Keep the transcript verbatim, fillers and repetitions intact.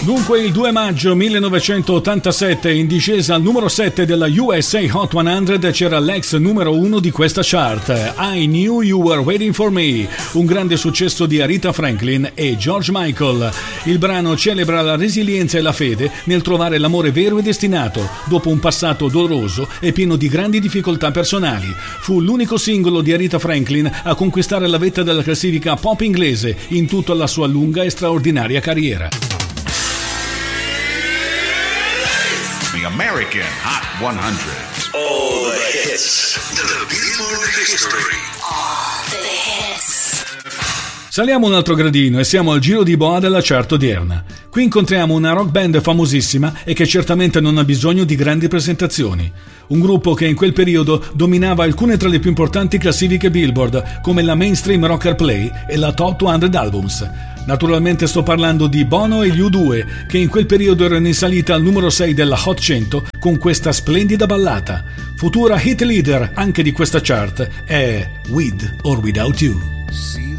Dunque il due maggio millenovecentottantasette in discesa al numero sette della U S A Hot cento c'era l'ex numero uno di questa chart, I Knew You Were Waiting For Me, un grande successo di Aretha Franklin e George Michael. Il brano celebra la resilienza e la fede nel trovare l'amore vero e destinato, dopo un passato doloroso e pieno di grandi difficoltà personali. Fu l'unico singolo di Aretha Franklin a conquistare la vetta della classifica pop inglese in tutta la sua lunga e straordinaria carriera. The American Hot cento. All the hits. The Billboard History. All the hits. Saliamo un altro gradino e siamo al giro di boa della chart odierna. Qui incontriamo una rock band famosissima e che certamente non ha bisogno di grandi presentazioni. Un gruppo che in quel periodo dominava alcune tra le più importanti classifiche Billboard, come la Mainstream Rocker Play e la Top duecento Albums. Naturalmente sto parlando di Bono e gli U due, che in quel periodo erano in salita al numero sei della Hot cento con questa splendida ballata. Futura hit leader anche di questa chart è With or Without You. See